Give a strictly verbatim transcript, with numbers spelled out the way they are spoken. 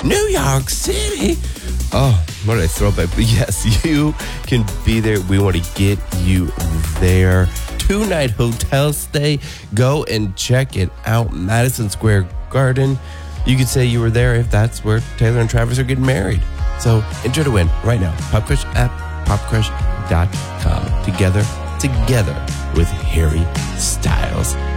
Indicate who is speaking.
Speaker 1: New York City. Oh, what a throwback. But yes, you can be there. We want to get you there. Two-night hotel stay. Go and check it out. Madison Square Garden. You could say you were there if that's where Taylor and Travis are getting married. So enter to win right now. Pop Crush app, pop crush dot com. Together, together with Harry Styles.